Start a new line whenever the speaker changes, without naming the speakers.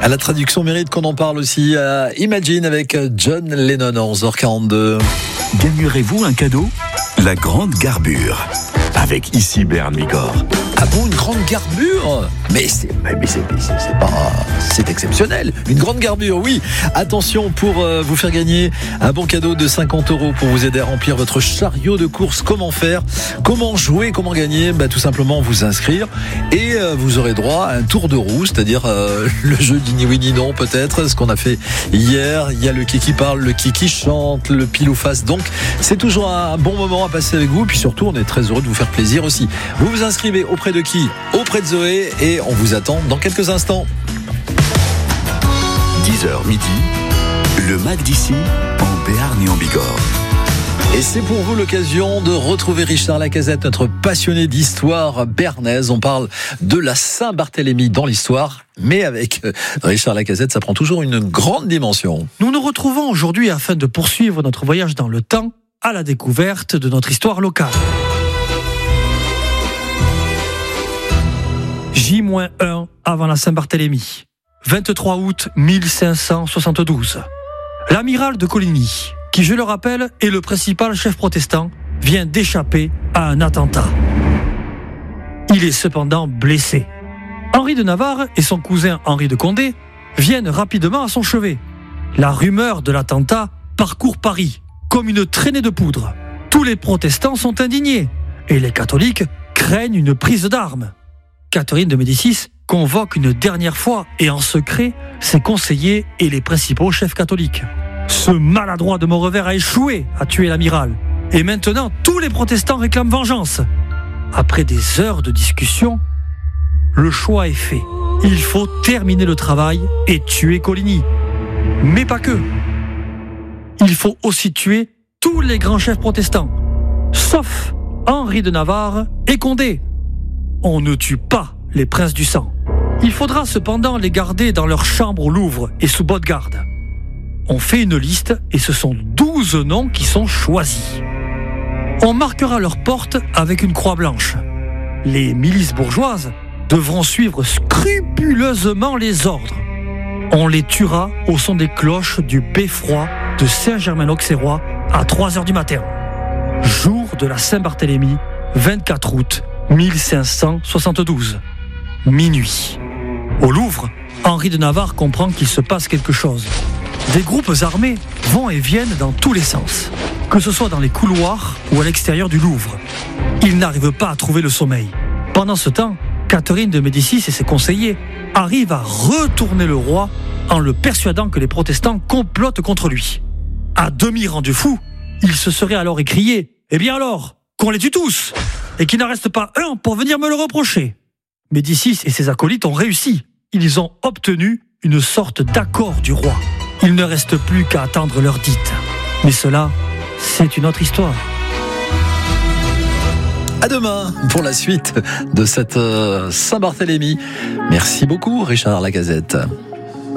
À la traduction mérite qu'on en parle aussi à Imagine avec John Lennon, 11h42.
Gagnerez-vous un cadeau ? La grande garbure avec ici Bern Migor.
Ah bon, une grande garbure ? Mais c'est exceptionnel. Une grande garbure, oui. Attention pour vous faire gagner un bon cadeau de 50 € pour vous aider à remplir votre chariot de course. Comment faire ? Comment jouer ? Comment gagner ? Tout simplement vous inscrire et vous aurez droit à un tour de roue, c'est-à-dire le jeu du ni oui ni non peut-être, ce qu'on a fait hier. Il y a le qui parle, le qui chante, le pile ou face. Donc c'est toujours un bon moment à passer avec vous. Puis surtout, on est très heureux de vous faire plaisir aussi. Vous vous inscrivez auprès de qui ? Auprès de Zoé et on vous attend dans quelques instants.
10h midi, le Mac d'ici en Béarn et en Bigorre.
Et c'est pour vous l'occasion de retrouver Richard Lacazette, notre passionné d'histoire bernaise. On parle de la Saint-Barthélemy dans l'histoire, mais avec Richard Lacazette, ça prend toujours une grande dimension.
Nous nous retrouvons aujourd'hui afin de poursuivre notre voyage dans le temps à la découverte de notre histoire locale. J-1 avant la Saint-Barthélemy, 23 août 1572. L'amiral de Coligny, qui je le rappelle est le principal chef protestant, vient d'échapper à un attentat. Il est cependant blessé. Henri de Navarre et son cousin Henri de Condé viennent rapidement à son chevet. La rumeur de l'attentat parcourt Paris comme une traînée de poudre. Tous les protestants sont indignés et les catholiques craignent une prise d'armes. Catherine de Médicis convoque une dernière fois et en secret ses conseillers et les principaux chefs catholiques. Ce maladroit de Maurevert a échoué à tuer l'amiral. Et maintenant, tous les protestants réclament vengeance. Après des heures de discussion, le choix est fait. Il faut terminer le travail et tuer Coligny. Mais pas que. Il faut aussi tuer tous les grands chefs protestants, sauf Henri de Navarre et Condé. On ne tue pas les princes du sang. Il faudra cependant les garder dans leur chambre au Louvre et sous bonne garde. On fait une liste et ce sont 12 noms qui sont choisis. On marquera leurs portes avec une croix blanche. Les milices bourgeoises devront suivre scrupuleusement les ordres. On les tuera au son des cloches du beffroi de Saint-Germain-l'Auxerrois à 3h du matin. Jour de la Saint-Barthélemy, 24 août 1572. Minuit. Au Louvre, Henri de Navarre comprend qu'il se passe quelque chose. Des groupes armés vont et viennent dans tous les sens, que ce soit dans les couloirs ou à l'extérieur du Louvre. Il n'arrive pas à trouver le sommeil. Pendant ce temps, Catherine de Médicis et ses conseillers arrivent à retourner le roi en le persuadant que les protestants complotent contre lui. À demi rendu fou, il se serait alors écrié « Eh bien alors, qu'on les tue tous !» et qu'il n'en reste pas un pour venir me le reprocher. Médicis et ses acolytes ont réussi. Ils ont obtenu une sorte d'accord du roi. Il ne reste plus qu'à attendre l'heure dite. Mais cela, c'est une autre histoire.
À demain pour la suite de cette Saint-Barthélemy. Merci beaucoup Richard Lacazette.